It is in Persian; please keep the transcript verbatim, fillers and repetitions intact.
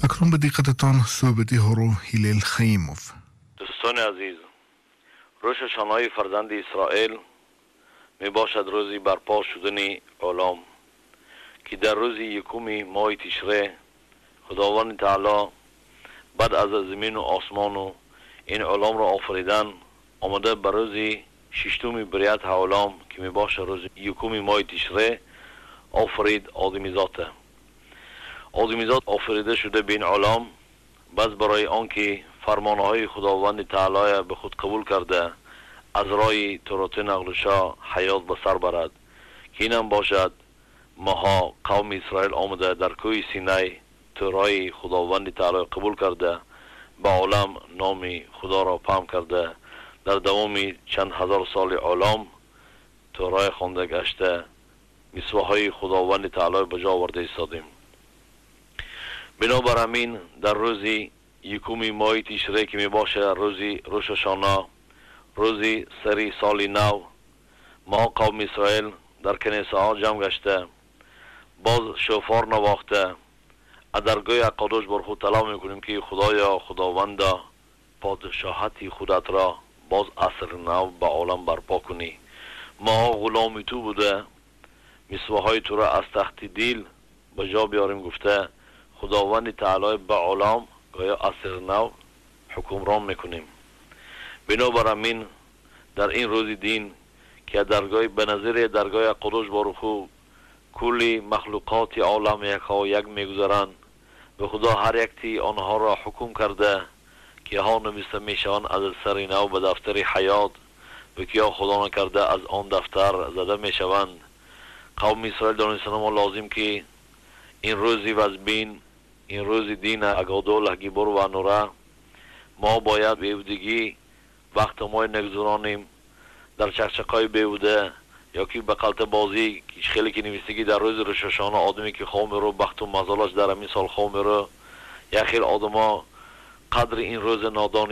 اکنون به دقتتان صحبتی هرو هیلیل خیموف. دوستان عزیز، روز شانهای فرزند اسرائیل می باشد روزی برپا شدن عالم که در روز یکم ماه تشریع خداوند تعالی بعد از زمین و آسمان و این عالم را آفریدن آمده بر روز ششم بریت عالم که می باشد روز یکم ماه تشریع آفرید آدمیزاد. آدمیزاد آفریده شده به این عالم بس برای آنکه فرمانهای خداوند تعالی به خود قبول کرده از راه تورات نقلشا حیات به سر برد که اینم باشد ماها قوم اسرائیل آمده در کوه سینای تورای خداوند تعالی قبول کرده به عالم نام خدا را پام کرده در دوام چند هزار سال عالم تورای خوانده گشته مسواهای خداوند تعالی به جا آورده ایستادیم. بنابر همین در روزی یکم ماه تشریع که می باشه روزی روش هاشانا روزی سری سال نو ما قوم اسرائیل در کنیسه ها جمع گشته باز شوفار نواخته ادرگاه قدوس بر خود طلب میکنیم که خدایا خداوند پادشاهتی خودت را باز عصر نو به عالم برپا کنی. ما غلامی تو بوده مسواهای تو را از تحت دیل به جا بیاریم گفته خداوند تعالی به عالم گویا عصر نو حکمران میکنیم. بنابر همین در این روز دین که درگاه به نظر درگاه قدوس بارخو کلی مخلوقات عالم یک ها یک میگذارند به خدا هر یکتی آنها را حکم کرده که ها نوشته میشوند از سر نو به دفتر حیات و که ها خدا نکرده از آن دفتر زده میشوند. قوم اسرائیل دانستن ما لازم که این روزی وزبین این روز دین اگادو لحگی برو و نوره ما باید بیودگی وقت ما نگذرانیم در چکچکای بیوده یا که به قلط بازی خیلی که نویستگی در روز رشاشانه آدمی که خواه رو بخت و مزالش در همین سال خواه رو یا خیلی آدم ها قدر این روز نادانی